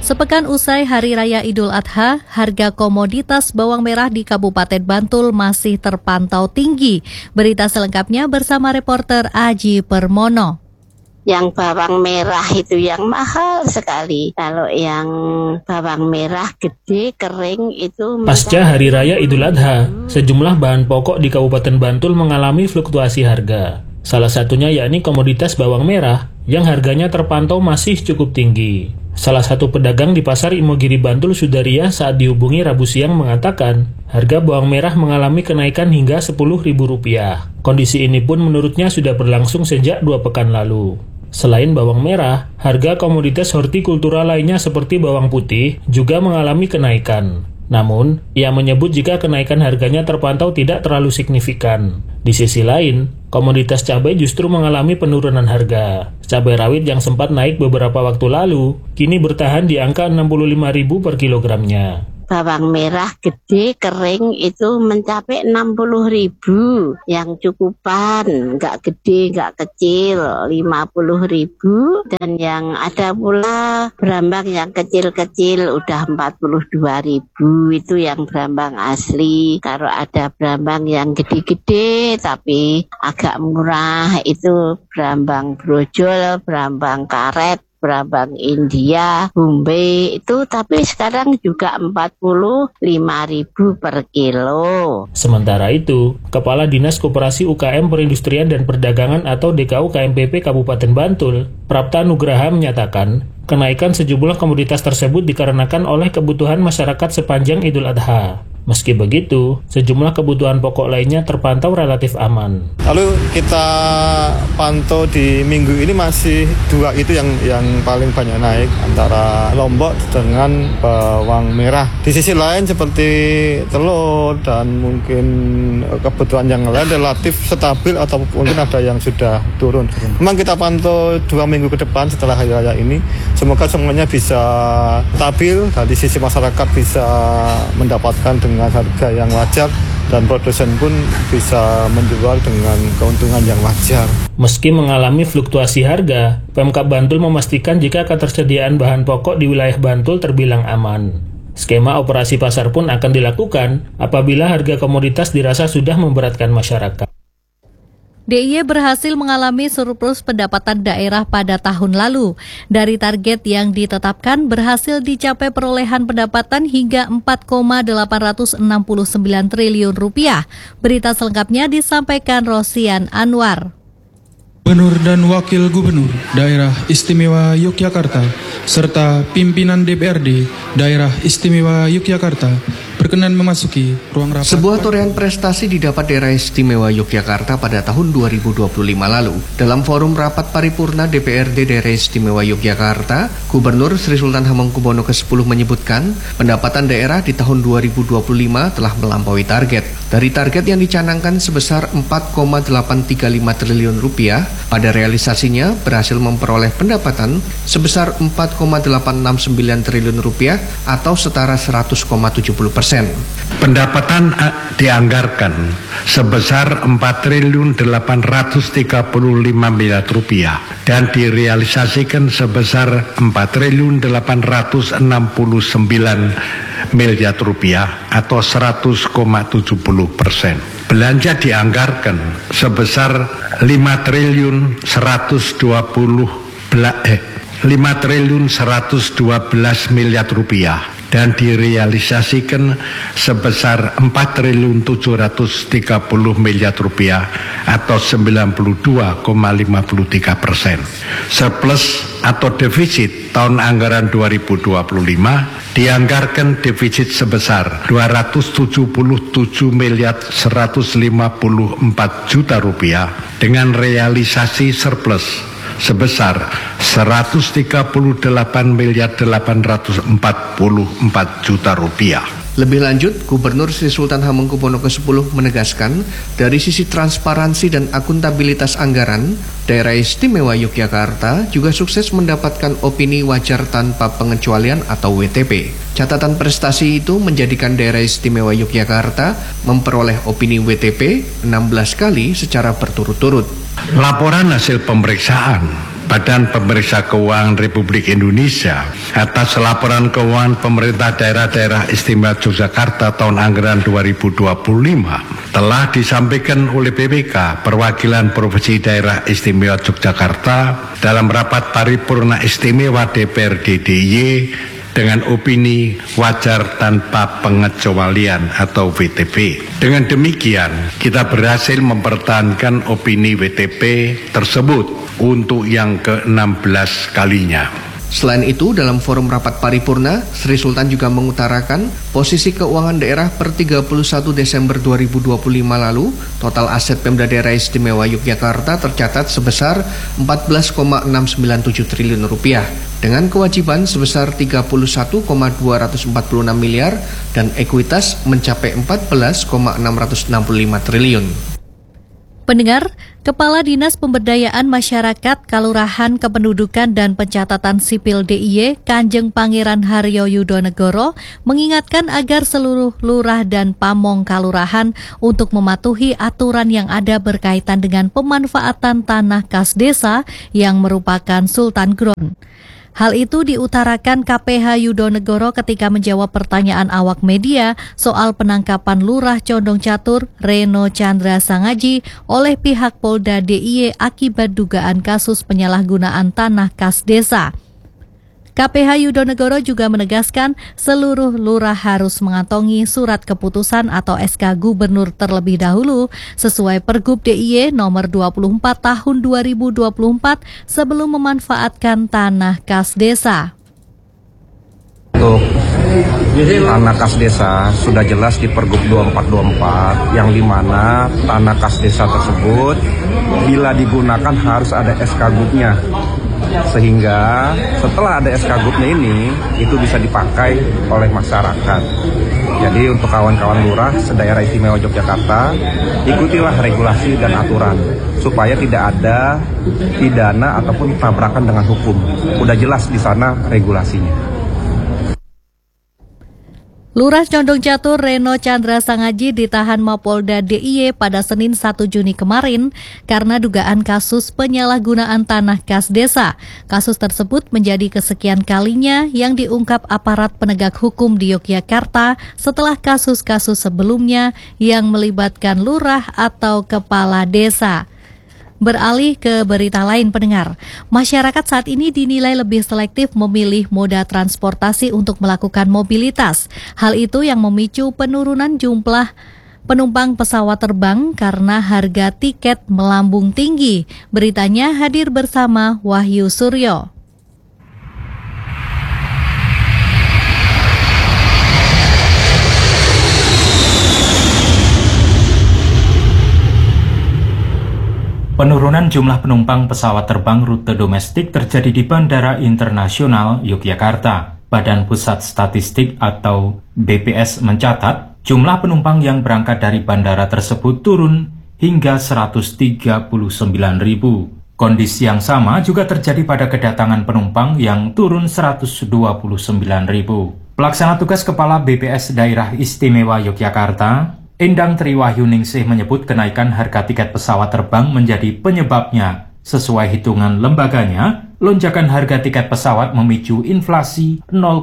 Sepekan usai Hari Raya Idul Adha, harga komoditas bawang merah di Kabupaten Bantul masih terpantau tinggi. Berita selengkapnya bersama reporter Aji Permono. Yang bawang merah itu yang mahal sekali. Kalau yang bawang merah gede, kering itu... Pasca Hari Raya Idul Adha, sejumlah bahan pokok di Kabupaten Bantul mengalami fluktuasi harga. Salah satunya yakni komoditas bawang merah yang harganya terpantau masih cukup tinggi. Salah satu pedagang di Pasar Imogiri Bantul, Sudaria, saat dihubungi Rabu siang mengatakan harga bawang merah mengalami kenaikan hingga Rp10.000. Kondisi ini pun menurutnya sudah berlangsung sejak 2 pekan lalu. Selain bawang merah, harga komoditas hortikultura lainnya seperti bawang putih juga mengalami kenaikan. Namun, ia menyebut jika kenaikan harganya terpantau tidak terlalu signifikan. Di sisi lain, komoditas cabai justru mengalami penurunan harga. Cabai rawit yang sempat naik beberapa waktu lalu, kini bertahan di angka Rp65.000 per kilogramnya. Bawang merah gede, kering itu mencapai Rp60.000. Yang cukupan, nggak gede, nggak kecil, Rp50.000. Dan yang ada pula berambang yang kecil-kecil udah Rp42.000. Itu yang berambang asli. Kalau ada berambang yang gede-gede tapi agak murah, itu berambang brojol, berambang karet, berambang India, Bombay itu, tapi sekarang juga Rp45.000 per kilo. Sementara itu, Kepala Dinas Koperasi UKM Perindustrian dan Perdagangan atau DKU KMPP Kabupaten Bantul, Prapta Nugraha menyatakan, kenaikan sejumlah komoditas tersebut dikarenakan oleh kebutuhan masyarakat sepanjang Idul Adha. Meski begitu, sejumlah kebutuhan pokok lainnya terpantau relatif aman. Lalu kita pantau di minggu ini masih 2 itu yang paling banyak naik, antara Lombok dengan bawang merah. Di sisi lain seperti telur dan mungkin kebutuhan yang lain relatif stabil atau mungkin ada yang sudah turun. Memang kita pantau 2 minggu ke depan setelah hari raya ini, semoga semuanya bisa stabil dan di sisi masyarakat bisa mendapatkan dengan harga yang wajar dan produsen pun bisa menjual dengan keuntungan yang wajar. Meski mengalami fluktuasi harga, Pemkab Bantul memastikan jika ketersediaan bahan pokok di wilayah Bantul terbilang aman. Skema operasi pasar pun akan dilakukan apabila harga komoditas dirasa sudah memberatkan masyarakat. DIY berhasil mengalami surplus pendapatan daerah pada tahun lalu. Dari target yang ditetapkan berhasil dicapai perolehan pendapatan hingga Rp4,869 triliun. Berita selengkapnya disampaikan Rosian Anwar. Gubernur dan Wakil Gubernur Daerah Istimewa Yogyakarta serta pimpinan DPRD Daerah Istimewa Yogyakarta berkenan memasuki ruang rapat. Sebuah torehan prestasi didapat Daerah Istimewa Yogyakarta pada tahun 2025 lalu. Dalam forum rapat paripurna DPRD Daerah Istimewa Yogyakarta, Gubernur Sri Sultan Hamengkubuwono ke-10 menyebutkan pendapatan daerah di tahun 2025 telah melampaui target. Dari target yang dicanangkan sebesar Rp4,835 triliun, pada realisasinya berhasil memperoleh pendapatan sebesar Rp4,869 triliun atau setara 100,70%. Pendapatan dianggarkan sebesar Rp4.835 miliar dan direalisasikan sebesar Rp4.869 miliar atau 100,70%. Belanja dianggarkan sebesar Rp5.112 miliar dan direalisasikan sebesar Rp4.730 miliar atau 92,53%. Surplus atau defisit tahun anggaran 2025 dianggarkan defisit sebesar Rp277.154 juta dengan realisasi surplus sebesar Rp138.844 juta. Lebih lanjut, Gubernur Sri Sultan Hamengkubuwono ke-10 menegaskan dari sisi transparansi dan akuntabilitas anggaran, Daerah Istimewa Yogyakarta juga sukses mendapatkan opini wajar tanpa pengecualian atau WTP. Catatan prestasi itu menjadikan Daerah Istimewa Yogyakarta memperoleh opini WTP 16 kali secara berturut-turut. Laporan hasil pemeriksaan Badan Pemeriksa Keuangan Republik Indonesia atas laporan keuangan pemerintah daerah-daerah istimewa Yogyakarta tahun anggaran 2025 telah disampaikan oleh BPK Perwakilan Provinsi Daerah Istimewa Yogyakarta dalam rapat paripurna istimewa DPRD DIY dengan opini wajar tanpa pengecualian atau WTP. Dengan demikian, kita berhasil mempertahankan opini WTP tersebut untuk yang ke-16 kalinya. Selain itu, dalam forum rapat paripurna, Sri Sultan juga mengutarakan posisi keuangan daerah per 31 Desember 2025 lalu, total aset Pemda Daerah Istimewa Yogyakarta tercatat sebesar 14,697 triliun rupiah, dengan kewajiban sebesar 31,246 miliar dan ekuitas mencapai 14,665 triliun. Pendengar, Kepala Dinas Pemberdayaan Masyarakat, Kalurahan, Kependudukan dan Pencatatan Sipil DIY, Kanjeng Pangeran Haryo Yudonegoro, mengingatkan agar seluruh lurah dan pamong kalurahan untuk mematuhi aturan yang ada berkaitan dengan pemanfaatan tanah kas desa yang merupakan Sultan Ground. Hal itu diutarakan KPH Yudonegoro ketika menjawab pertanyaan awak media soal penangkapan Lurah Condong Catur Reno Chandra Sangaji oleh pihak Polda DIY akibat dugaan kasus penyalahgunaan tanah kas desa. KPH Yudonegoro juga menegaskan seluruh lurah harus mengantongi surat keputusan atau SK Gubernur terlebih dahulu sesuai Pergub DIY nomor 24 tahun 2024 sebelum memanfaatkan tanah kas desa. Untuk tanah kas desa sudah jelas di Pergub 2424 yang dimana tanah kas desa tersebut bila digunakan harus ada SK Gubnya. Sehingga setelah ada SK Gubnya ini, itu bisa dipakai oleh masyarakat. Jadi untuk kawan-kawan lurah sedaerah istimewa Yogyakarta, ikutilah regulasi dan aturan supaya tidak ada pidana ataupun tabrakan dengan hukum. Udah jelas di sana regulasinya. Lurah Condong Catur Reno Chandra Sangaji ditahan Mapolda DIY pada Senin 1 Juni kemarin karena dugaan kasus penyalahgunaan tanah kas desa. Kasus tersebut menjadi kesekian kalinya yang diungkap aparat penegak hukum di Yogyakarta setelah kasus-kasus sebelumnya yang melibatkan lurah atau kepala desa. Beralih ke berita lain, pendengar. Masyarakat saat ini dinilai lebih selektif memilih moda transportasi untuk melakukan mobilitas. Hal itu yang memicu penurunan jumlah penumpang pesawat terbang karena harga tiket melambung tinggi. Beritanya hadir bersama Wahyu Suryo. Penurunan jumlah penumpang pesawat terbang rute domestik terjadi di Bandara Internasional Yogyakarta. Badan Pusat Statistik atau BPS mencatat, jumlah penumpang yang berangkat dari bandara tersebut turun hingga 139.000. Kondisi yang sama juga terjadi pada kedatangan penumpang yang turun 129.000. Pelaksana tugas Kepala BPS Daerah Istimewa Yogyakarta, Endang Triwahyuningsih menyebut kenaikan harga tiket pesawat terbang menjadi penyebabnya. Sesuai hitungan lembaganya, lonjakan harga tiket pesawat memicu inflasi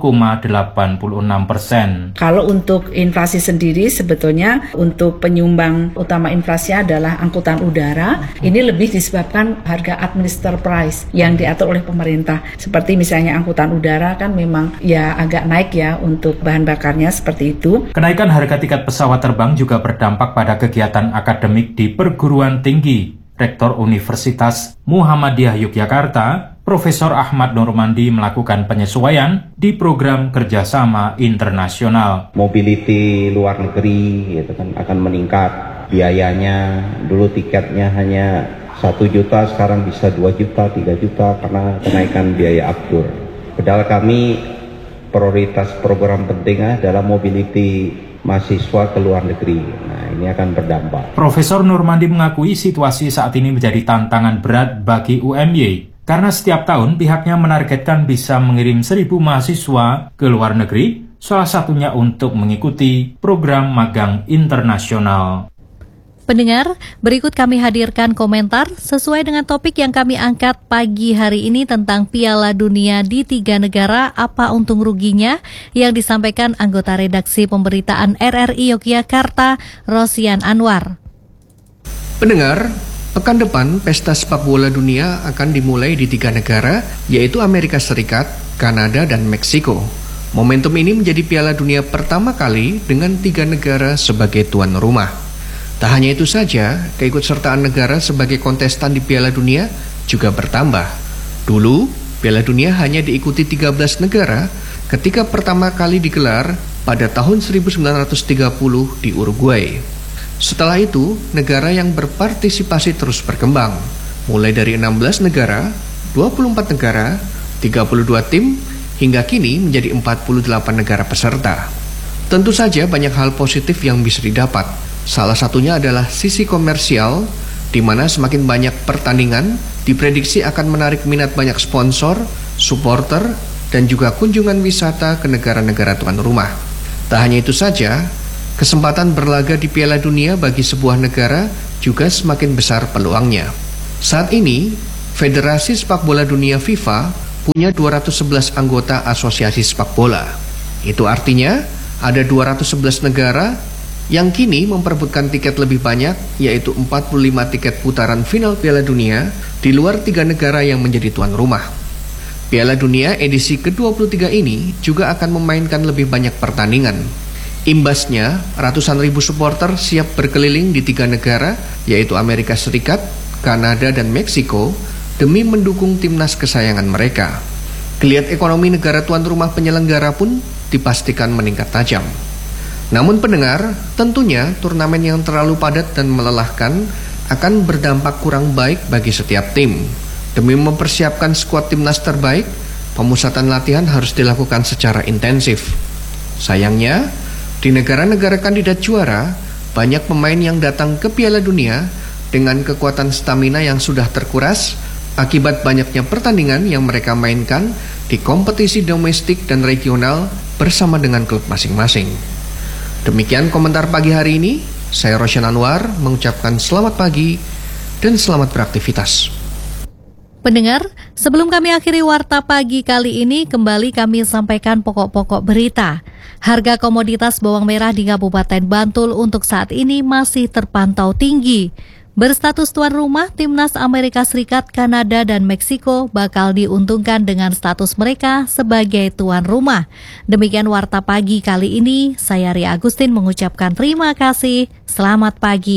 0,86%. Kalau untuk inflasi sendiri sebetulnya untuk penyumbang utama inflasi adalah angkutan udara. Ini lebih disebabkan harga administer price yang diatur oleh pemerintah. Seperti misalnya angkutan udara kan memang ya agak naik ya untuk bahan bakarnya seperti itu. Kenaikan harga tiket pesawat terbang juga berdampak pada kegiatan akademik di perguruan tinggi. Rektor Universitas Muhammadiyah Yogyakarta, Profesor Ahmad Nurmandi melakukan penyesuaian di program kerjasama internasional. Mobility luar negeri gitu kan akan meningkat biayanya. Dulu tiketnya hanya 1 juta, sekarang bisa 2 juta, 3 juta karena kenaikan biaya aftur. Padahal kami prioritas program penting adalah mobility mahasiswa ke luar negeri. Nah, ini akan berdampak. Profesor Nurmandi mengakui situasi saat ini menjadi tantangan berat bagi UMY karena setiap tahun pihaknya menargetkan bisa mengirim 1.000 mahasiswa ke luar negeri, salah satunya untuk mengikuti program magang internasional. Pendengar, berikut kami hadirkan komentar sesuai dengan topik yang kami angkat pagi hari ini tentang Piala Dunia di 3 negara, apa untung ruginya, yang disampaikan anggota redaksi pemberitaan RRI Yogyakarta, Rosian Anwar. Pendengar, pekan depan pesta sepak bola dunia akan dimulai di 3 negara, yaitu Amerika Serikat, Kanada, dan Meksiko. Momentum ini menjadi Piala Dunia pertama kali dengan 3 negara sebagai tuan rumah. Tak hanya itu saja, keikutsertaan negara sebagai kontestan di Piala Dunia juga bertambah. Dulu, Piala Dunia hanya diikuti 13 negara ketika pertama kali digelar pada tahun 1930 di Uruguay. Setelah itu, negara yang berpartisipasi terus berkembang, mulai dari 16 negara, 24 negara, 32 tim, hingga kini menjadi 48 negara peserta. Tentu saja banyak hal positif yang bisa didapat. Salah satunya adalah sisi komersial, di mana semakin banyak pertandingan diprediksi akan menarik minat banyak sponsor, supporter, dan juga kunjungan wisata ke negara-negara tuan rumah. Tak hanya itu saja, kesempatan berlaga di Piala Dunia bagi sebuah negara juga semakin besar peluangnya. Saat ini, Federasi Sepak Bola Dunia FIFA punya 211 anggota asosiasi sepak bola. Itu artinya ada 211 negara yang kini memperebutkan tiket lebih banyak, yaitu 45 tiket putaran final Piala Dunia di luar 3 negara yang menjadi tuan rumah. Piala Dunia edisi ke-23 ini juga akan memainkan lebih banyak pertandingan. Imbasnya, ratusan ribu supporter siap berkeliling di 3 negara, yaitu Amerika Serikat, Kanada, dan Meksiko, demi mendukung timnas kesayangan mereka. Geliat ekonomi negara tuan rumah penyelenggara pun dipastikan meningkat tajam. Namun pendengar, tentunya turnamen yang terlalu padat dan melelahkan akan berdampak kurang baik bagi setiap tim. Demi mempersiapkan skuad timnas terbaik, pemusatan latihan harus dilakukan secara intensif. Sayangnya, di negara-negara kandidat juara, banyak pemain yang datang ke Piala Dunia dengan kekuatan stamina yang sudah terkuras akibat banyaknya pertandingan yang mereka mainkan di kompetisi domestik dan regional bersama dengan klub masing-masing. Demikian komentar pagi hari ini. Saya Rosian Anwar mengucapkan selamat pagi dan selamat beraktivitas. Pendengar, sebelum kami akhiri warta pagi kali ini, kembali kami sampaikan pokok-pokok berita. Harga komoditas bawang merah di Kabupaten Bantul untuk saat ini masih terpantau tinggi. Berstatus tuan rumah, timnas Amerika Serikat, Kanada, dan Meksiko bakal diuntungkan dengan status mereka sebagai tuan rumah. Demikian warta pagi kali ini, saya Ria Agustin mengucapkan terima kasih. Selamat pagi.